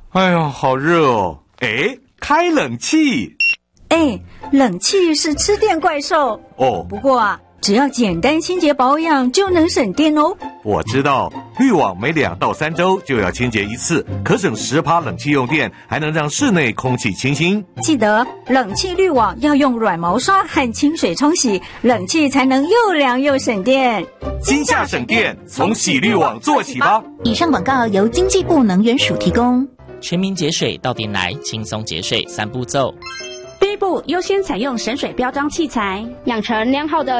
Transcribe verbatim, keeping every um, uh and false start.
哎呀，好热哦！哎，开冷气。 哎，冷气是吃电怪兽哦。 不过啊，只要简单清洁保养就能省电哦。 我知道，滤网每两到三周就要清洁一次，可省十趴冷气用电，还能让室内空气清新。 记得冷气滤网要用软毛刷和清水冲洗，冷气才能又凉又省电。 今夏省电，从洗滤网做起吧。 以上广告由经济部能源署提供。 全民节水到店来，轻松节水三步骤。 第一步，优先采用省水标章器材， 养成良好的